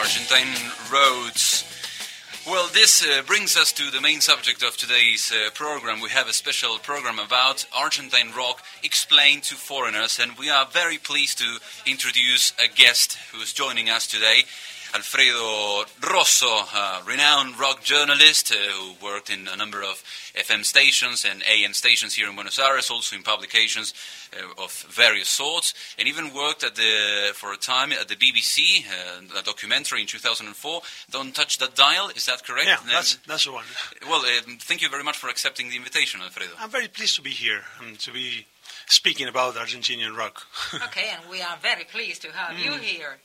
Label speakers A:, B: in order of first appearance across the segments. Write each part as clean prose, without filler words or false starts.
A: Argentine roads. Well, this brings us to the main subject of today's program. We have a special program about Argentine rock explained to foreigners, and we are very pleased to introduce a guest who is joining us today, Alfredo Rosso, a renowned rock journalist who worked in a number of FM stations and AM stations here in Buenos Aires, also in publications of various sorts, and even worked for a time at the BBC, a documentary in 2004, Don't Touch That Dial. Is that correct?
B: Yeah, that's the one.
A: Well, thank you very much for accepting the invitation, Alfredo.
B: I'm very pleased to be here and to be speaking about Argentinian rock.
C: Okay, and we are very pleased to have you here.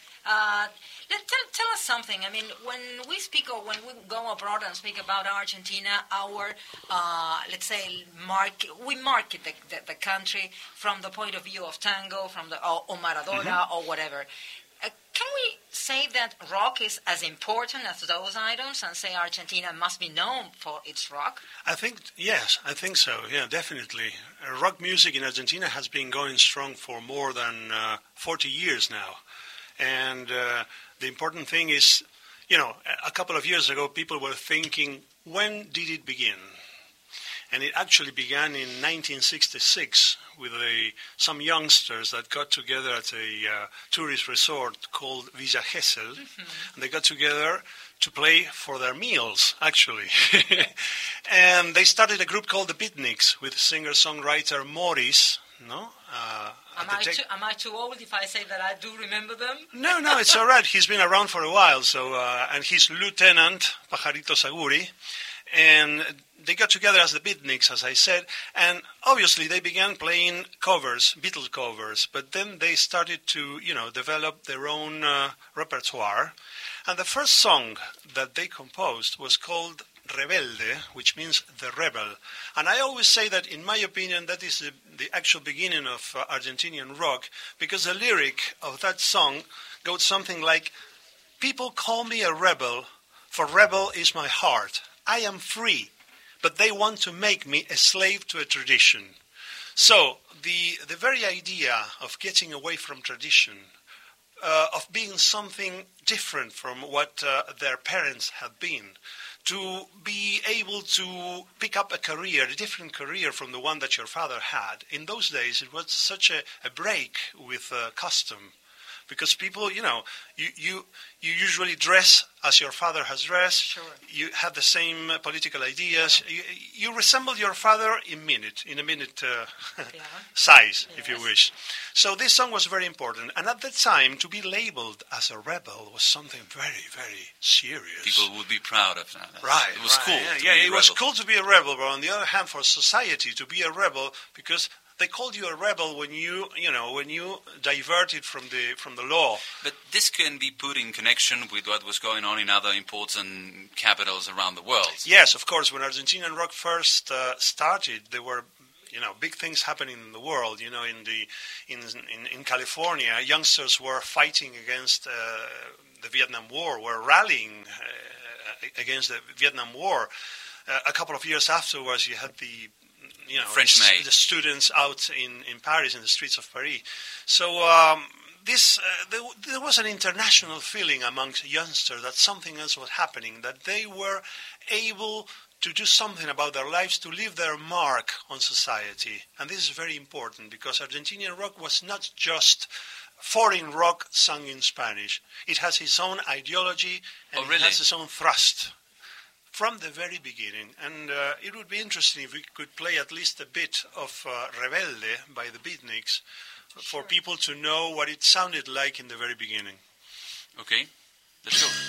C: Tell us something. I mean, when we speak or when we go abroad and speak about Argentina, our, let's say, we market the country from the point of view of tango, or Maradona, or whatever. Can we say that rock is as important as those items and say Argentina must be known for its rock?
B: I think so. Yeah, definitely. Rock music in Argentina has been going strong for more than 40 years now. And the important thing is, a couple of years ago, people were thinking, when did it begin? And it actually began in 1966 with some youngsters that got together at a tourist resort called Villa Gesell. Mm-hmm. And they got together to play for their meals, actually. And they started a group called the Beatniks with singer-songwriter Morris, no?
C: Am I too old if I say that I do remember them?
B: No, it's all right. He's been around for a while, and he's Lieutenant Pajarito Saguri. And they got together as the Beatniks, as I said, and obviously they began playing covers, Beatles covers, but then they started to, develop their own repertoire. And the first song that they composed was called Rebelde, which means the rebel. And I always say that, in my opinion, that is the actual beginning of Argentinian rock, because the lyric of that song goes something like, people call me a rebel, for rebel is my heart. I am free, but they want to make me a slave to a tradition. So the very idea of getting away from tradition, of being something different from what their parents had been, to be able to pick up a different career from the one that your father had. In those days, it was such a break with custom. Because people, you usually dress as your father has dressed.
C: Sure.
B: You have the same political ideas. Yeah. You resemble your father in a minute size, if you wish. So this song was very important. And at that time, to be labeled as a rebel was something very, very serious.
A: People would be proud of that.
B: Right.
A: It was cool.
B: Yeah, it was cool to be a rebel. But on the other hand, for society to be a rebel, because they called you a rebel when you diverted from the law.
A: But this can be put in connection with what was going on in other important capitals around the world.
B: Yes, of course. When Argentinian rock first started, there were big things happening in the world. In California, youngsters were fighting against the Vietnam War, were rallying against the Vietnam War. A couple of years afterwards, you had the students out in Paris, in the streets of Paris. So there was an international feeling amongst youngsters that something else was happening, that they were able to do something about their lives, to leave their mark on society. And this is very important, because Argentinian rock was not just foreign rock sung in Spanish. It has its own ideology, and it has its own thrust. From the very beginning, and it would be interesting if we could play at least a bit of Rebelde by the Beatniks for people to know what it sounded like in the very beginning.
A: Okay, let's go.